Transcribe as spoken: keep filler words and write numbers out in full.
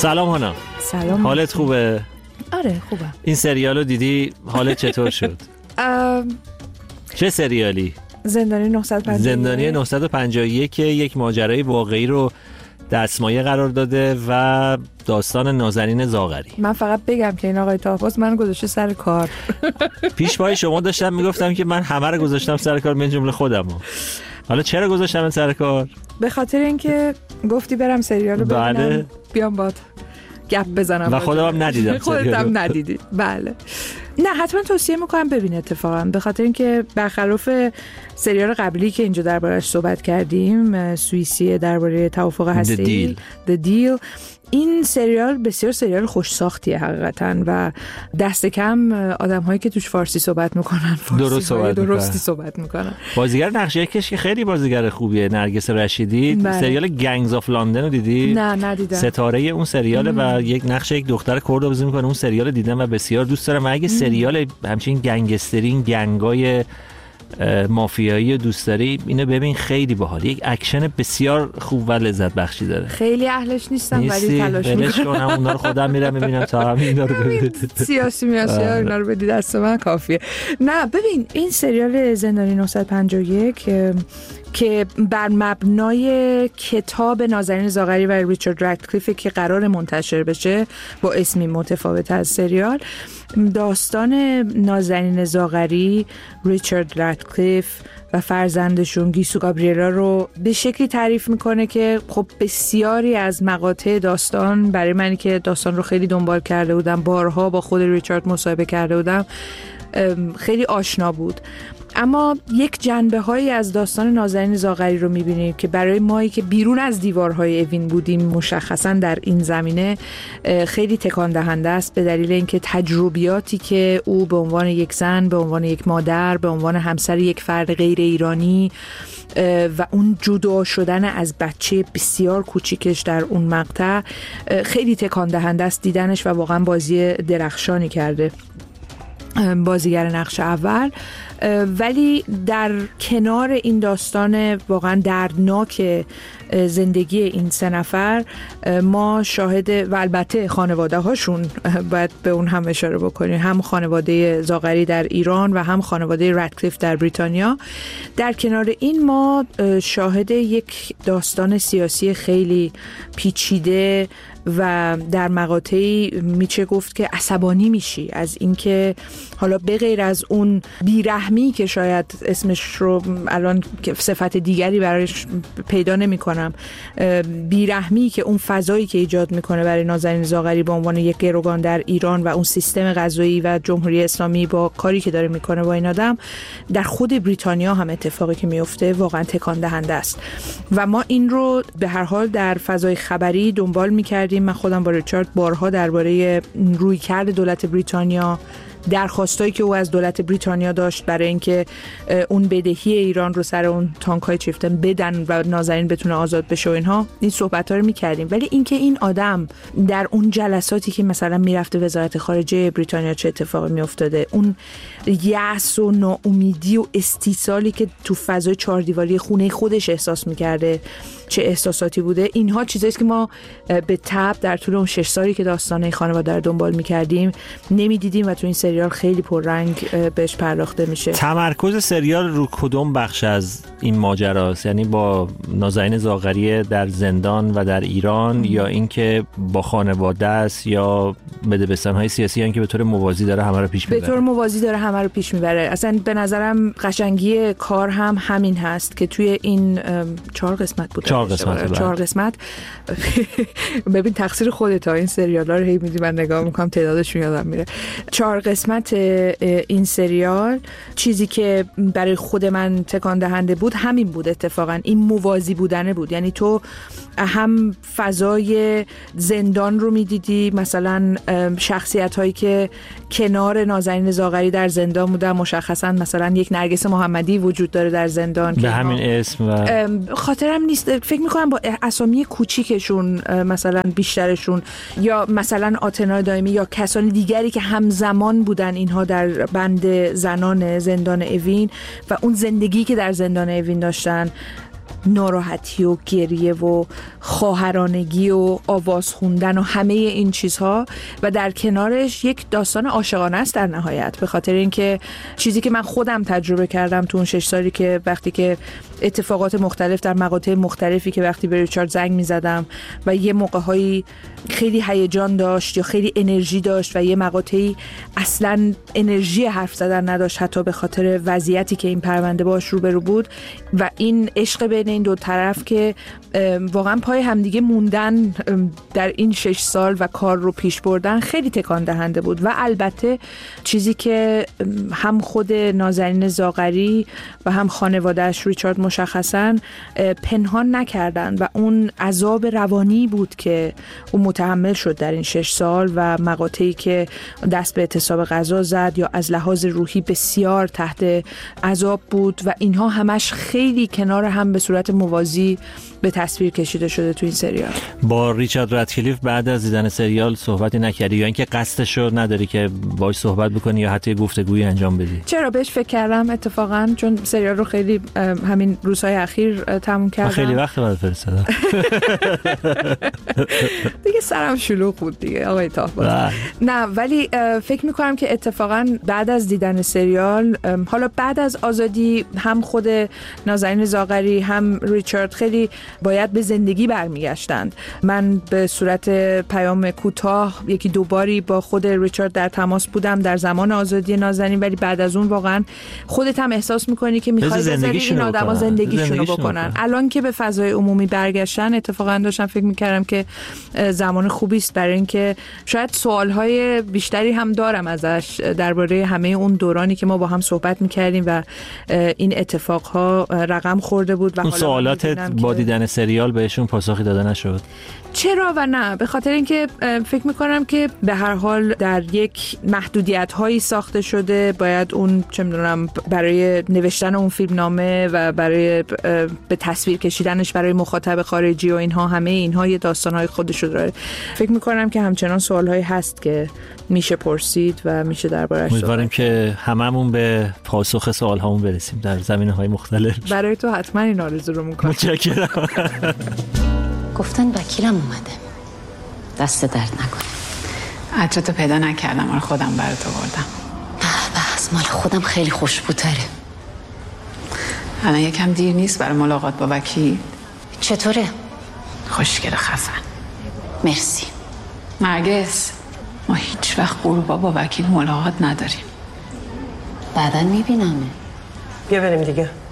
سلام هانا. سلام. حالت خوبه؟ آره خوبه. این سریال رو دیدی؟ حالت چطور شد؟ چه سریالی؟ زندانی نهصد و پنجاه و یک. زندانی نهصد و پنجاه و یک یک ماجرای واقعی رو دستمایه قرار داده و داستان نازنین زاغری. من فقط بگم که این آقای طاهرپاس من گذاشته سر کار. پیش پای شما داشتم میگفتم که من همه رو گذاشتم سر کار من جمله خودم. حالا چرا گذاشتم سر کار؟ به خاطر اینکه گفتی برم سریال رو ببینم. بله. بیام باد گپ بزنم و خودم هم ندیدم. خودت هم ندیدی. بله. نه حتما توصیه میکنم ببین اتفاقا، به خاطر اینکه برخلاف سریال قبلی که اینجا درباره‌اش صحبت کردیم، سوئیسی درباره توافق هسته‌ای، The Deal، این سریال بسیار سریال خوش ساختیه حقیقتا و دست کم آدم‌هایی که توش فارسی صحبت میکنن درست صحبت درستی صحبت میکنن. بازیگر نقشه کش که خیلی بازیگر خوبیه، نرگس رشیدی. بله. سریال گنگز آف لندن رو دیدی؟ نه ندیدم. ستاره اون سریاله و یک نقش یک دختر کرد رو بازی میکنه. اون سریال دیدم و بسیار دوست دارم. اگه سریال همچین گنگسترین گنگای مافیایی دوست داری اینو ببین، خیلی باحال. یک اکشن بسیار خوب و لذت بخشی داره. خیلی اهلش نیستم ولی تلاش میکنم. اونا رو خودم میرم میبینم تا همین اینا رو ببینید. سیاسی میاسی اینا رو بدید دست من کافیه. نه ببین این سریال زندانی نهصد و پنجاه و یک که بر مبنای کتاب نازنین زاغری و ریچارد رادکلیف که قرار منتشر بشه با اسمی متفاوت از سریال، داستان نازنین زاغری، ریچارد رادکلیف و فرزندشون گیسو گابریلا رو به شکلی تعریف میکنه که خب بسیاری از مقاطع داستان برای منی که داستان رو خیلی دنبال کرده بودم، بارها با خود ریچارد مصاحبه کرده بودم، خیلی آشنا بود. اما یک جنبه هایی از داستان نازنین زاغری رو میبینیم که برای مایی که بیرون از دیوارهای اوین بودیم مشخصا در این زمینه خیلی تکان دهنده است، به دلیل اینکه تجربیاتی که او به عنوان یک زن، به عنوان یک مادر، به عنوان همسر یک فرد غیر ایرانی و اون جدا شدن از بچه بسیار کوچیکش در اون مقطع خیلی تکان دهنده است دیدنش و واقعا بازی درخشانی کرده بازیگر نقش اول. ولی در کنار این داستان واقعا دردناک زندگی این سه نفر ما شاهد، و البته خانواده هاشون باید به اون هم اشاره بکنیم، هم خانواده زاغری در ایران و هم خانواده رادکلیف در بریتانیا، در کنار این ما شاهد یک داستان سیاسی خیلی پیچیده و در مقاطعی میشه گفت که عصبانی میشی از اینکه حالا به غیر از اون بیرحمی که شاید اسمش رو الان صفت دیگری برایش پیدا نمی کنم، بیرحمی که اون فضایی که ایجاد میکنه برای نازنین زاغری به عنوان یک گروگان در ایران و اون سیستم قضایی و جمهوری اسلامی با کاری که داره میکنه با این آدم، در خود بریتانیا هم اتفاقی که میفته واقعا تکان دهنده است و ما این رو به هر حال در فضای خبری دنبال میکردیم. من خودم با ریچارد بارها درباره رویکرد دولت بریتانیا، درخواستایی که او از دولت بریتانیا داشت برای اینکه اون بدهی ایران رو سر اون تانک‌های چیفتن بدن و نازنین بتونه آزاد بشه و اینها، این صحبت‌ها رو می‌کردیم. ولی اینکه این آدم در اون جلساتی که مثلا میرفته وزارت خارجه بریتانیا چه اتفاقی میافتاده، اون یأس و ناامیدی و استیصالی که تو فضای چهار دیواری خونه خودش احساس می‌کرده چه احساساتی بوده، اینها چیزایی است که ما به تبع در طول اون شش سالی که داستان خانواده رو دنبال می‌کردیم نمی‌دیدیم و تو این سریال خیلی پررنگ بهش پرداخته میشه. تمرکز سریال رو کدوم بخش از این ماجراست؟ یعنی با نازنین زاغری در زندان و در ایران م. یا اینکه با خانواده است یا بدبستان‌های سیاسی یا اینکه به طور موازی داره همه رو پیش میبره؟ به طور موازی داره همه رو پیش میبره. اصلا به نظرم قشنگی کار هم همین هست که توی این چهار قسمت بود. چهار قسمت. چهار قسمت. ببین تقصیر خودت، این سریالا رو هی میدی من نگاه میکنم تعدادشون یادم میره. چهار قسمت این سریال چیزی که برای خود من تکان دهنده بود همین بود، اتفاقا این موازی بودنه بود. یعنی تو هم فضای زندان رو میدیدی، مثلا شخصیت هایی که کنار نازنین زاغری در زندان بودن، مشخصا مثلا یک نرگس محمدی وجود داره در زندان به همین اسم و خاطرم نیست، فکر میکنم با اسامی کوچیکشون مثلا بیشترشون، یا مثلا آتنا دائمی یا کسان دیگری که همزمان بودن اینها در بند زنان زندان اوین و اون زندگی که در زندان اوین داشتن. ناراحتی و گریه و خواهرانگی و آواز خوندن و همه این چیزها و در کنارش یک داستان عاشقانه است در نهایت، به خاطر اینکه چیزی که من خودم تجربه کردم تو اون شش سالی که وقتی که اتفاقات مختلف در مقاطع مختلفی که وقتی به ریچارد زنگ می‌زدم و یه موقع‌هایی خیلی هیجان داشت یا خیلی انرژی داشت و یه مقاطعی اصلاً انرژی حرف زدن نداشت، حتی به خاطر وضعیتی که این پرونده باش روبرو بود و این عشق بین این دو طرف که واقعا پای همدیگه موندن در این شش سال و کار رو پیش بردن خیلی تکان دهنده بود. و البته چیزی که هم خود نازنین زاغری و هم خانواده‌اش ریچارد مشخصاً پنهان نکردن و اون عذاب روانی بود که اون متحمل شد در این شش سال و مقاطعی که دست به اعتصاب غذا زد یا از لحاظ روحی بسیار تحت عذاب بود و اینها همش خیلی کنار هم به صورت موازی به تصویر کشیده شده تو این سریال. با ریچارد رادکلیف بعد از دیدن سریال صحبتی نکردی یا اینکه قصدشو نداری که باهاش صحبت بکنی یا حتی گفتگویی انجام بدی؟ چرا بهش فکر کردم اتفاقا، چون سریال رو خیلی همین روزهای اخیر تموم کردم. خیلی وقت بعد فرستادم. دیگه سرم شلوغ بود دیگه آقای طاهبازی. نه ولی فکر میکنم که اتفاقا بعد از دیدن سریال، حالا بعد از آزادی، هم خود نازنین زاغری هم ریچارد خیلی باید به زندگی برمیگشتند. من به صورت پیام کوتاه یکی دو باری با خود ریچارد در تماس بودم در زمان آزادی نازنین، ولی بعد از اون واقعا خودت هم احساس میکنی که میخوای بذاری این آدما زندگیشونو بکنن. الان که به فضای عمومی برگشتن، اتفاقا داشتم فکر میکردم که زمان خوبی است برای اینکه شاید سوالهای بیشتری هم دارم ازش درباره همه اون دورانی که ما با هم صحبت میکردیم و این اتفاقها رقم خورده بود و اون سوالاتت با دیدن سریال بهشون پاسخی داده نشد. چرا و نه؟ به خاطر اینکه فکر میکنم که به هر حال در یک محدودیت هایی ساخته شده، باید اون چه میدونم برای نوشتن اون فیلمنامه و برای به تصویر کشیدنش برای مخاطب خارجی و اینها، همه اینها یه داستانهای خودش داره. فکر میکنم که همچنان سوالهایی هست که میشه پرسید و میشه دربارش. امیدواریم که هممون به پاسخ سوالهامون برسیم در زمینه‌های مختلف. برای تو حتما این آرزو رو میکنم. متشکرم. گفتن وکیلم اومده، دست درد نکنه. عطرتو پیدا نکردم، آره خودم برات آوردم. بس مال خودم خیلی خوشبوتره. الان یکم دیر نیست برای ملاقات با وکیل؟ چطوره؟ خوشگل خفن. مرسی. نرگس، ما هیچ وقت غروبا با وکیل ملاقات نداریم. بعداً میبینمه. بیا بریم دیگه.